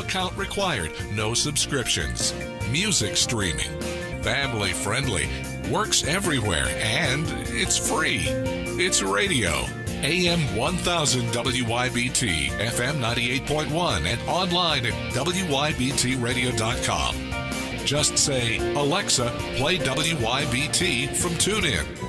account required, no subscriptions. Music streaming. Family friendly. Works everywhere, and it's free. It's radio. AM 1000 WYBT, FM 98.1, and online at WYBTradio.com. Just say, Alexa, play WYBT from TuneIn.